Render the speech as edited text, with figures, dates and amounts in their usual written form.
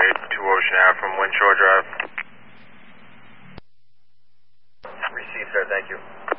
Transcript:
2 Ocean Ave from Winshore Drive. Received, sir. Thank you.